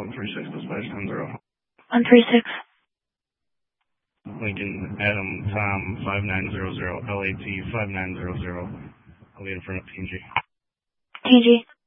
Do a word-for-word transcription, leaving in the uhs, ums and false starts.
one three six, dispatch ten zero. one three six. Lincoln, Adam, Tom, five nine zero zero, L A T, five nine zero zero. I'll be in front of T N G. T N G.